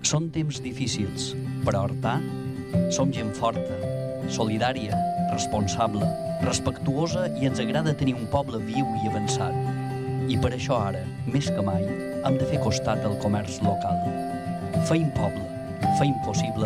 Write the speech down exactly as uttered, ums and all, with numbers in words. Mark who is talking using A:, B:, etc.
A: Són temps difícils, però a Artà som gent forta, solidària, responsable, respectuosa i ens agrada tenir un poble viu i avançat. I per això ara, més que mai, hem de fer costat al comerç local. Feim poble, feim possible